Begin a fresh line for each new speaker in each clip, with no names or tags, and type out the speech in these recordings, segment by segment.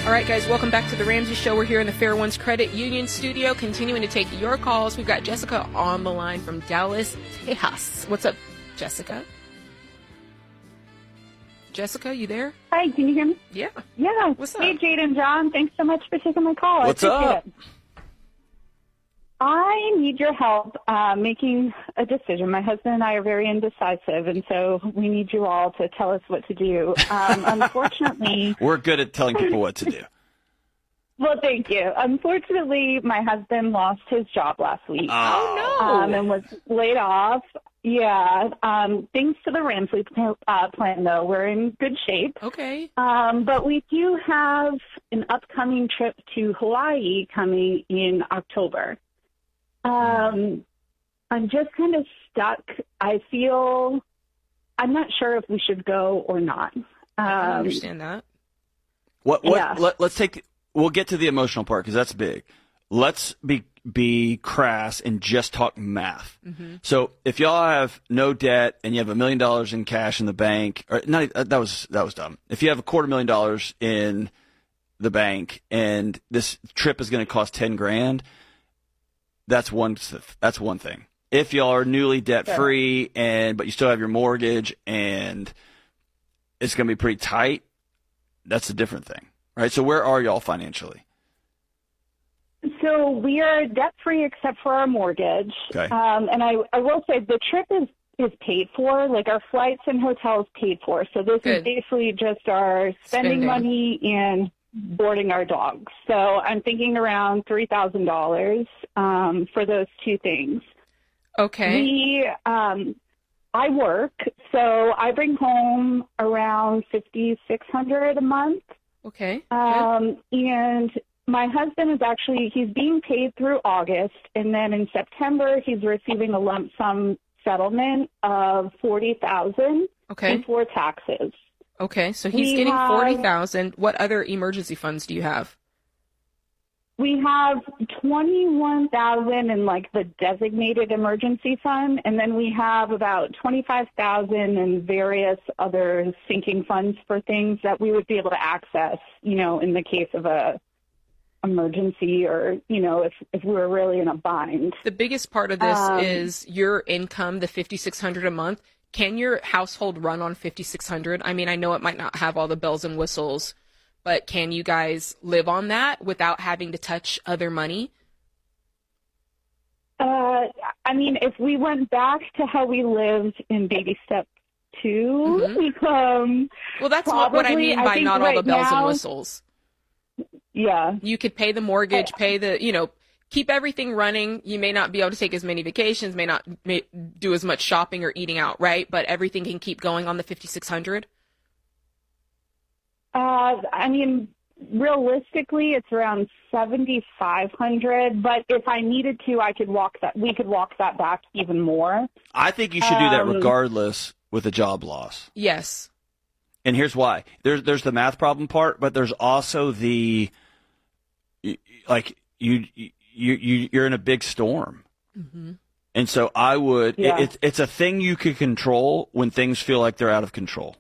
All right, guys, welcome back to the Ramsey Show. We're here in the Fair Ones Credit Union studio, continuing to take your calls. We've got Jessica on the line from Dallas, Texas. What's up, Jessica? Jessica, you there?
Hi, can you hear me?
Yeah.
Yeah.
What's up?
Hey, Jade and John. Thanks so much for taking my call.
What's
I appreciate
up?
it. I need your help making a decision. My husband and I are very indecisive, and so we need you all to tell us what to do. Unfortunately...
We're good at telling people what to do.
Well, thank you. Unfortunately, my husband lost his job last week.
Oh, no.
And was laid off. Yeah. Thanks to the Ramsey plan, though, we're in good shape.
Okay.
But we do have an upcoming trip to Hawaii coming in October. I'm just kind of stuck. I'm not sure if we should go or not.
I understand that.
Yeah.
We'll get to the emotional part because that's big. Let's be crass and just talk math. Mm-hmm. So if y'all have no debt and you have $1 million in cash in the bank, or not, that was dumb. If you have $250,000 in the bank and this trip is going to cost $10,000, that's one thing. If y'all are newly debt free but you still have your mortgage and it's going to be pretty tight, that's a different thing, right? So where are y'all financially?
So we are debt free except for our mortgage.
Okay.
And I will say the trip is paid for, like our flights and hotels paid for. So this is basically just our spending money and boarding our dogs. So I'm thinking around $3,000 for those two things.
Okay.
I work, so I bring home around $5,600 a month.
Okay.
And my husband is he's being paid through August, and then in September he's receiving a lump sum settlement of $40,000 before taxes.
Okay, so he's getting $40,000. What other emergency funds do you have?
We have $21,000 in like the designated emergency fund, and then we have about $25,000 in various other sinking funds for things that we would be able to access, in the case of a emergency or, if we were really in a bind.
The biggest part of this is your income, the $5,600 a month. Can your household run on $5,600? I mean, I know it might not have all the bells and whistles, but can you guys live on that without having to touch other money?
I mean, if we went back to how we lived in baby step 2,
well, that's what I mean by not all the bells and whistles.
Yeah.
You could pay the mortgage, keep everything running. You may not be able to take as many vacations, may do as much shopping or eating out, right? But everything can keep going on the $5,600.
I mean, realistically, it's around $7,500. But if I needed to, we could walk that back even more.
I think you should do that regardless with a job loss.
Yes.
And here's why. There's the math problem part, but there's also you're in a big storm. Mm-hmm. And so I would, it's a thing you can control when things feel like they're out of control.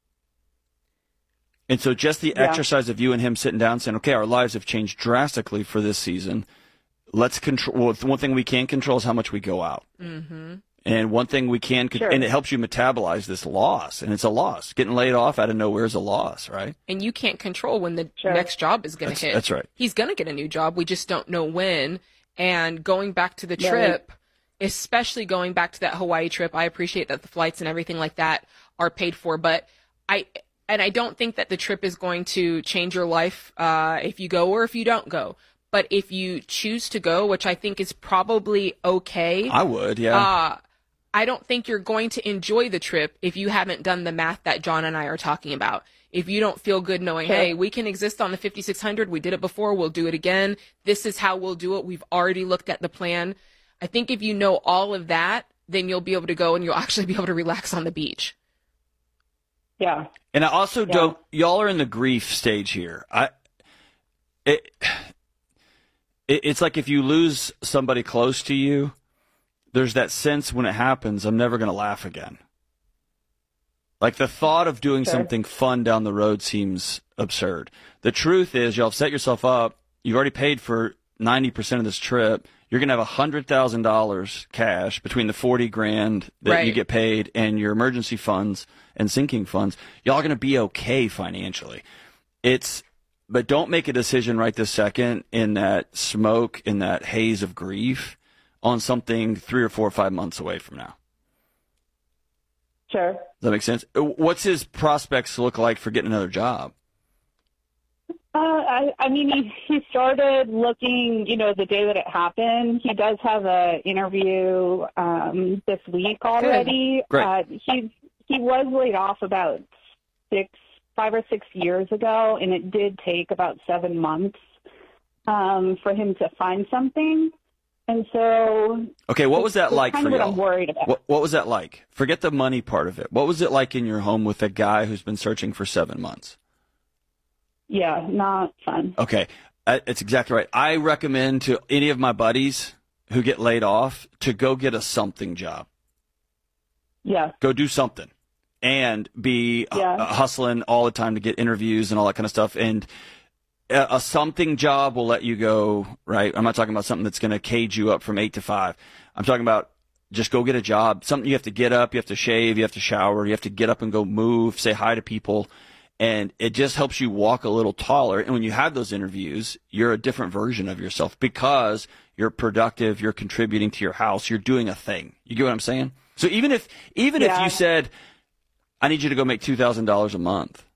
And so just the exercise of you and him sitting down saying, okay, our lives have changed drastically for this season. Let's control. Well, one thing we can control is how much we go out. Mm-hmm. And one thing we can, and it helps you metabolize this loss. And it's a loss. Getting laid off out of nowhere is a loss, right?
And you can't control when the next job is going to hit.
That's right.
He's going to get a new job. We just don't know when. And going back to the trip, especially going back to that Hawaii trip, I appreciate that the flights and everything like that are paid for. But I don't think that the trip is going to change your life if you go or if you don't go. But if you choose to go, which I think is probably okay.
I would, yeah.
I don't think you're going to enjoy the trip if you haven't done the math that John and I are talking about. If you don't feel good knowing, hey, we can exist on the $5,600. We did it before. We'll do it again. This is how we'll do it. We've already looked at the plan. I think if you know all of that, then you'll be able to go and you'll actually be able to relax on the beach.
Yeah.
And I also don't, y'all are in the grief stage here. It's like if you lose somebody close to you, there's that sense when it happens, I'm never going to laugh again. Like the thought of doing
Sure.
something fun down the road seems absurd. The truth is you'll have set yourself up. You've already paid for 90% of this trip. You're going to have $100,000 cash between the $40,000 that
Right.
you get paid and your emergency funds and sinking funds. Y'all are going to be okay financially. But don't make a decision right this second in that smoke, in that haze of grief on something 3 or 4 or 5 months away from now.
Sure.
Does that make sense? What's his prospects look like for getting another job?
I mean, he started looking, the day that it happened. He does have an interview this week already.
Great.
He was laid off about 5 or 6 years ago, and it did take about 7 months for him to find something. And so,
okay, what was that like
kind
for
of what
y'all?
I'm worried about.
What was that like? Forget the money part of it. What was it like in your home with a guy who's been searching for 7 months?
Yeah, not fun.
Okay, it's exactly right. I recommend to any of my buddies who get laid off to go get a something job.
Yeah.
Go do something and be hustling all the time to get interviews and all that kind of stuff. And a something job will let you go, right? I'm not talking about something that's going to cage you up from 8 to 5. I'm talking about just go get a job, something you have to get up, you have to shave, you have to shower, you have to get up and go move, say hi to people. And it just helps you walk a little taller. And when you have those interviews, you're a different version of yourself because you're productive, you're contributing to your house, you're doing a thing. You get what I'm saying? So even if you said, I need you to go make $2,000 a month,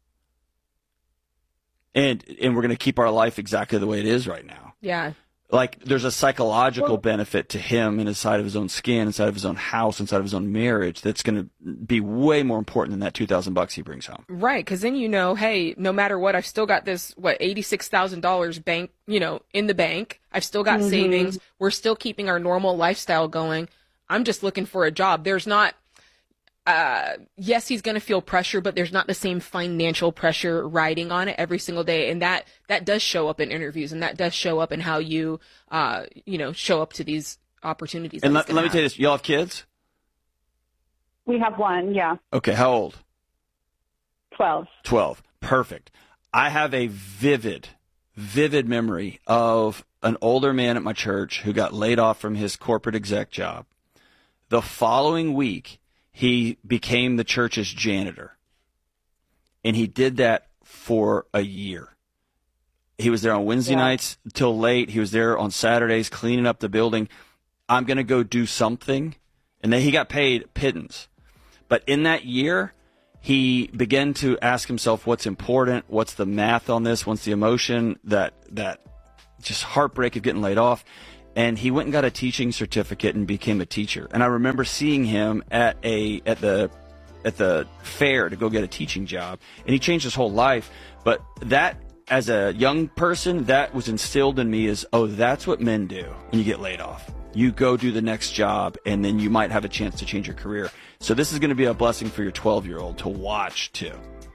and we're going to keep our life exactly the way it is right now.
Yeah.
Like there's a psychological benefit to him inside of his own skin, inside of his own house, inside of his own marriage that's going to be way more important than that $2,000 he brings home.
Right, because then hey, no matter what, I've still got this $86,000 bank, in the bank. I've still got savings. We're still keeping our normal lifestyle going. I'm just looking for a job. There's not. Yes, he's going to feel pressure, but there's not the same financial pressure riding on it every single day. And that does show up in interviews, and that does show up in how you, show up to these opportunities.
And let me tell you this. Y'all have kids?
We have one, yeah.
Okay. How old?
12.
12. Perfect. I have a vivid memory of an older man at my church who got laid off from his corporate exec job. The following week, he became the church's janitor, and he did that for a year. He was there on Wednesday nights till late. He was there on Saturdays cleaning up the building. I'm going to go do something. And then he got paid pittance. But in that year, he began to ask himself what's important, what's the math on this, what's the emotion, that just heartbreak of getting laid off. And he went and got a teaching certificate and became a teacher. And I remember seeing him at the fair to go get a teaching job. And he changed his whole life. But that, as a young person, that was instilled in me as, that's what men do when you get laid off. You go do the next job, and then you might have a chance to change your career. So this is going to be a blessing for your 12-year-old to watch, too.